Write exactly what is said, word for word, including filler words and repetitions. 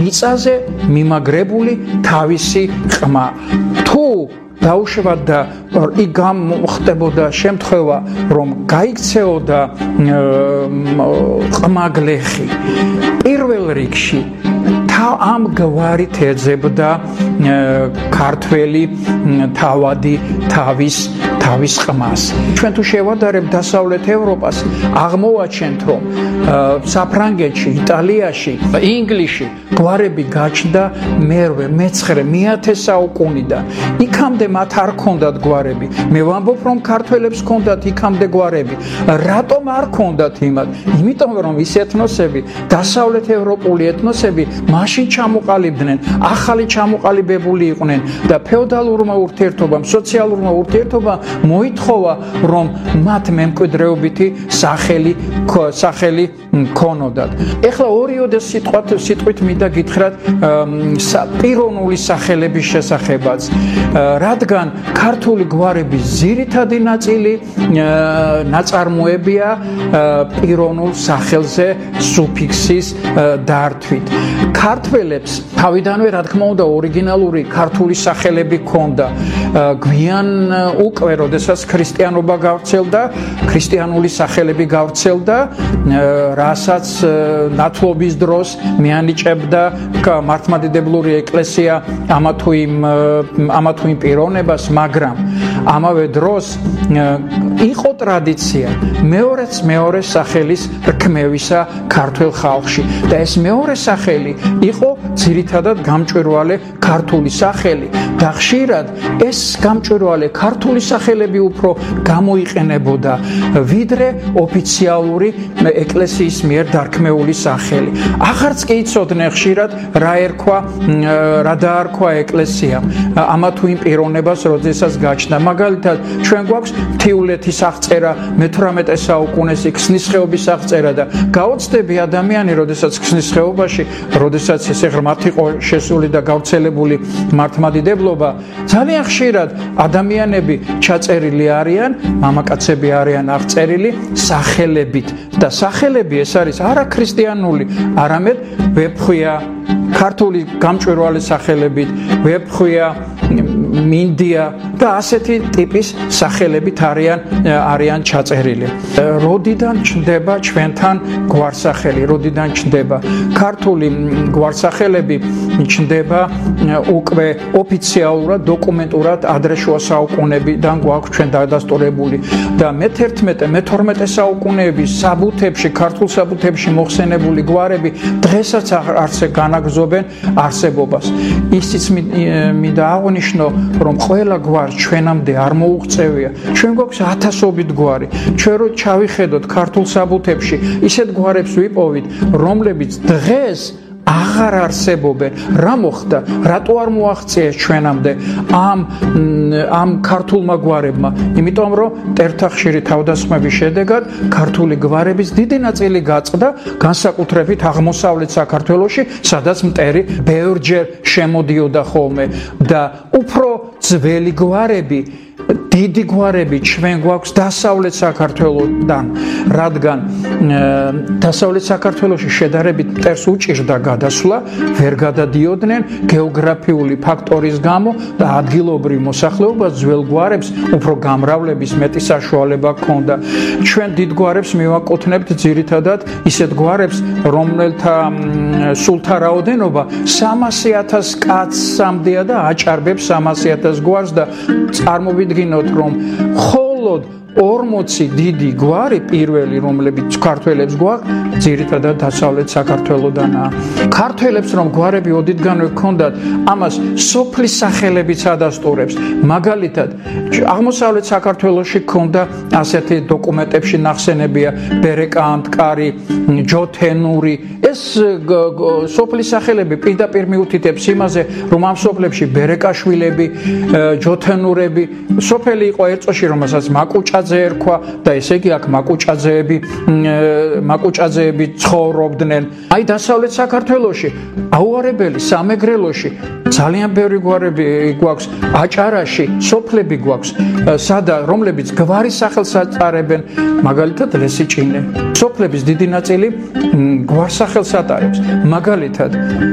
მიწაზე მიმაგრებული თავისი ყმა. თუ დაუშვათ და იქ გამოხდებოდა შემთხვევა, რომ გაიქცეოდა ყმაგლეხი, პირველ რიგში ამ გვარით ეძებდა ქართველი თავადი თავის თავის ყმას. ჩვენ თუ შევადარებთ დასავლეთ ევროპას, აღმოვაჩენთ, რომ საფრანგეთში, იტალიაში, ინგლისში გვარები გაჩნდა მერვე, მეცხრე, მეათე საუკუნიდან. იქამდე მათ არ ჰქონდათ გვარები. მე ვამბობ, რომ ქართველებს ჰქონდათ იქამდე გვარები. რატომ არ ჰქონდათ იმათ? იმიტომ რომ ის ეთნოსები, დასავლეთ ევროპული ეთნოსები მაშინ ჩამოყალიბდნენ, ახალი ჩამოყალიბებული იყვნენ და ფეოდალურმა ურთიერთობამ, სოციალურმა ურთიერთობამ მოითხოვა, რომ მათ მემკვიდრეობითი სახელი სახელი ქონოდათ. ეხლა ორიოდე სიტყვით სიტყვით მინდა გითხრათ პიროვნული სახელების შესახებაც, რადგან ქართული გვარების ძირითადი ნაწილი ნაწარმოებია პიროვნულ სახელზე სუფიქსის დართვით. ქართველებს თავიდანვე რა თქმა უნდა ორიგინალური ქართული სახელები ჰქონდა. გვიან უკვე როდესაც ქრისტიანობა გავრცელდა, ქრისტიანული სახელები გავრცელდა, რასაც ნათლობის დროს მიანიჭებდა მართლმადიდებლური ეკლესია ამა თუ იმ ამა თუ იმ პიროვნებას, მაგრამ ამავე დროს იყო ტრადიცია მეორეც მეორე სახელის რქმევისა ქართულ ხალხში და ეს მეორე სახელი იყო ძირითადად გამჭვირვალე ქართული სახელი და ხშირად ეს გამჭვირვალე ქართული სახელები უფრო გამოიყენებოდა ვიდრე ოფიციალური ეკლესიის მიერ დარქმეული სახელი. ახარც კი იცოდნენ ხშირად რა ერქვა რა დაარქვა ეკლესიამ ამა თუ იმ პიროვნებას როდესაც გაჩნდა. მაგალითად ჩვენ გვაქვს მთიულეთის აღწერა მეთვრამეტე საუკუნეს ქსნის ხეობის აღწერა და გაოცდები ადამიანი როდესაც ქსნის ხეობაში, როდესაც ესე ღრმად იყო შესული და გავრცელებული მართლმადიდებლობა, ძალიან ხშირად ადამიანები ჩაწერილი არიან, მამაკაცები არიან აღწერილი სახელებით და სახელები ეს არის არა ქრისტიანული, არამედ ვეფხვია ქართული გამჭვირვალე სახელებით, ვეფხვია, მინდია და ასეთი ტიპის სახელებით არიან არიან ჩაწერილი. როდიდან ჩნდება ჩვენთან გვარსახელი, როდიდან ჩნდება ქართული გვარსახელები ჩნდება უკვე ოფიციალურად, დოკუმენტურად ადრეშუა საუკუნეებიდან გვაქვს ჩვენ დადასტურებული და მეთერთმეტე, მეთორმეტე საუკუნეების საბუთებში, ქართულ საბუთებში მოხსენებული გვარები დღესაც არსე განაგრძობენ არსებობას. ისიც მინდა აღნიშნო, რომ ყველა გვარი ჩვენამდე არ მოუღწევია. ჩვენ გვაქვს ათასობით გვარი. ჩვენ რო ჩავიხედოთ ქართულ საბუთებში, ისეთ გვარებს ვიპოვით, რომლებიც დღეს აღარ არსებობენ. რა მოხდა? რატო არ მოაღწიეს ჩვენამდე ამ ამ ქართულმა გვარებმა? იმიტომ რომ მტერთა ხშირი თავდასხმების შედეგად ქართული გვარების დიდი ნაწილი გაწყდა, განსაკუთრებით აღმოსავლეთ საქართველოში, სადაც მტერი ბევრჯერ შემოდიოდა ხოლმე და უფრო ძველი გვარები, დიდი გვარები ჩვენ გვაქვს დასავლეთ საქართველოსთან, რადგან დასავლეთ საქართველოში შედარებით მტერს უჭირდა გადასვლა, ვერ გადადიოდნენ გეოგრაფიული ფაქტორის გამო და ადგილობრივ მოსახლეობას ძველ გვარებს უფრო გამრავლების მეტი საშუალება ჰქონდა. ჩვენ დიდ გვარებს მივაკუთვნებთ ძირითადად ისეთ გვარებს, რომელთა სულთა რაოდენობა სამასი ათას კაცამდეა და აჭარბებს სამასი ათას გვარს და წარმოვიდგინოთ, რომ მხოლოდ ორმოცი დიდი გვარი პირველი, რომლებიც ქართველებს გვაქვს, ძირითადად დასავლეთ საქართველოდანაა. ქართველებს რომ გვარები ოდითგანვე ჰქონდათ, ამას სოფლის სახელებიც ადასტურებს. მაგალითად, აღმოსავლეთ საქართველოში ჰქონდა ასეთი დოკუმენტებში ნახსენებია ბერეკა ამტკარი, ჯოთენური. ეს სოფლის სახელები პირდაპირ მიუთითებს იმაზე, რომ ამ სოფლებში ბერეკაშვილები, ჯოთენურები, სოფელი იყო ერწოში, რომელსაც მაკუჭა ერქვა და ესე იგი აქ მაკუჭაძეები მაკუჭაძეები ცხოვრობდნენ. აი დასავლეთ საქართველოში, აუარებელი სამეგრელოში ძალიან ბევრი გვარები გვაქვს, აჭარაში სოფლები გვაქვს, სადა რომლებიც გვარის სახელს ატარებენ, მაგალითად ლესიჭინე. სოფლების დიდი ნაწილი გვარსახელს ატარებს, მაგალითად